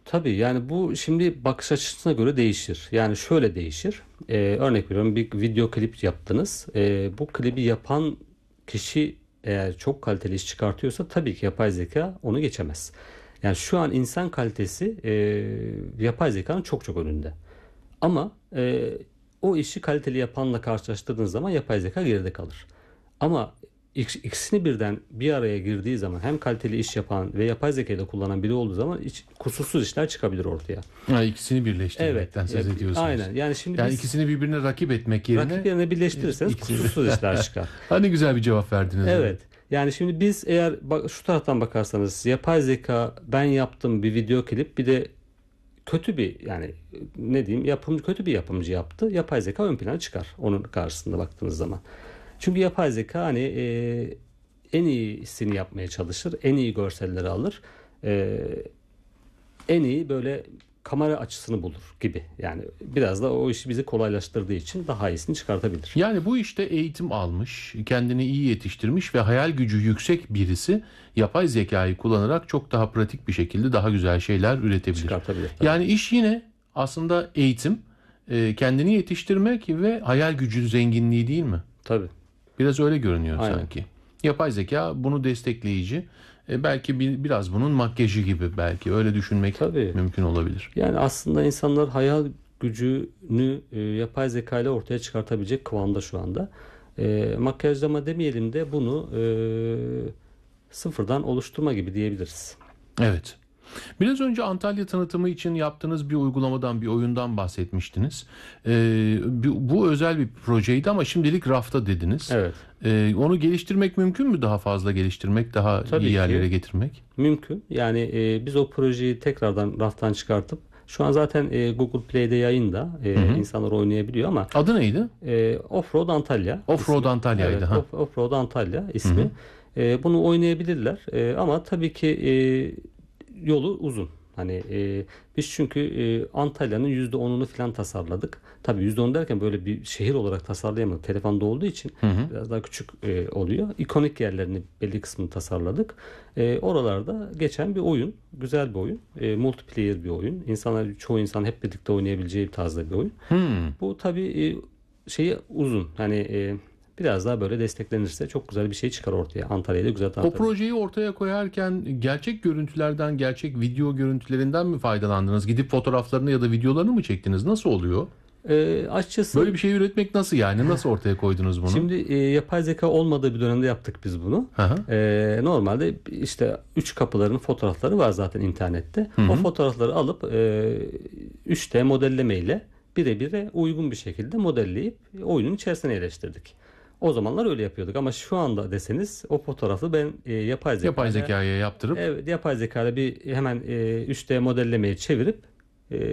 Tabii yani bu şimdi bakış açısına göre değişir. Yani şöyle değişir. Örnek veriyorum, bir video klip yaptınız. Bu klibi yapan kişi eğer çok kaliteli iş çıkartıyorsa tabii ki yapay zeka onu geçemez. Yani şu an insan kalitesi yapay zekanın çok çok önünde. Ama o işi kaliteli yapanla karşılaştırdığınız zaman yapay zeka geride kalır. Ama ikisini birden bir araya girdiği zaman hem kaliteli iş yapan ve yapay zekayı da kullanan biri olduğu zaman kusursuz işler çıkabilir ortaya. Ha, ikisini Evet. birleştirmekten söz ediyorsunuz. Aynen. Yani şimdi Yani biz ikisini birbirine rakip etmek yerine rakip yerine birleştirirseniz ikisini... kusursuz işler çıkar. Hani güzel bir cevap verdiniz. Evet. Yani şimdi biz eğer şu taraftan bakarsanız, yapay zeka ben yaptım bir video klip, bir de kötü bir, yani ne diyeyim, kötü bir yapımcı yaptı. Yapay zeka ön plana çıkar onun karşısında baktığınız zaman. Çünkü yapay zeka hani en iyisini yapmaya çalışır. En iyi görselleri alır. En iyi böyle kamera açısını bulur gibi. Yani biraz da o işi bizi kolaylaştırdığı için daha iyisini çıkartabilir. Yani bu işte eğitim almış, kendini iyi yetiştirmiş ve hayal gücü yüksek birisi yapay zekayı kullanarak çok daha pratik bir şekilde daha güzel şeyler üretebilir. Çıkartabilir. Tabii. Yani iş yine aslında eğitim, kendini yetiştirmek ve hayal gücü zenginliği, değil mi? Tabii. Biraz öyle görünüyor Aynen. sanki. Yapay zeka bunu destekleyici. Belki biraz bunun makyajı gibi, belki öyle düşünmek Tabii. mümkün olabilir. Yani aslında insanlar hayal gücünü yapay zeka ile ortaya çıkartabilecek kıvamda şu anda. Makyajlama demeyelim de bunu sıfırdan oluşturma gibi diyebiliriz. Evet. Biraz önce Antalya tanıtımı için yaptığınız bir uygulamadan, bir oyundan bahsetmiştiniz. Bu özel bir projeydi ama şimdilik rafta dediniz. Evet. Onu geliştirmek mümkün mü? Daha fazla geliştirmek, daha Tabii iyi yerlere ki getirmek? mümkün. Yani biz o projeyi tekrardan raftan çıkartıp şu an zaten Google Play'de yayında, insanlar oynayabiliyor ama Adı neydi? Offroad Antalya Offroad ismi. Antalya'ydı. Evet, Ha. Offroad Antalya ismi. Bunu oynayabilirler. Ama tabii ki yolu uzun. Hani biz çünkü Antalya'nın %10'unu falan tasarladık. Tabii %10 derken böyle bir şehir olarak tasarlayamadık. Telefonda olduğu için biraz daha küçük oluyor. İkonik yerlerini, belli kısmını tasarladık. Oralarda geçen bir oyun. Güzel bir oyun. Multiplayer bir oyun. Çoğu insan hep birlikte oynayabileceği bir tarzda bir oyun. Bu tabii şeyi uzun. Hani biraz daha böyle desteklenirse çok güzel bir şey çıkar ortaya. Antalya'da güzel O tanıtım. projeyi ortaya koyarken gerçek görüntülerden, gerçek video görüntülerinden mi faydalandınız? Gidip fotoğraflarını ya da videolarını mı çektiniz? Nasıl oluyor? Açıkçası Böyle bir şey üretmek nasıl yani? Nasıl ortaya koydunuz bunu? şimdi yapay zeka olmadığı bir dönemde yaptık biz bunu. Hı hı. Normalde işte 3 kapıların fotoğrafları var zaten internette. O fotoğrafları alıp 3D modelleme ile birebire uygun bir şekilde modelleyip oyunun içerisine yerleştirdik. O zamanlar öyle yapıyorduk ama şu anda deseniz o fotoğrafı ben Yapay zekaya yaptırıp yapay zeka ile bir hemen 3D modellemeye çevirip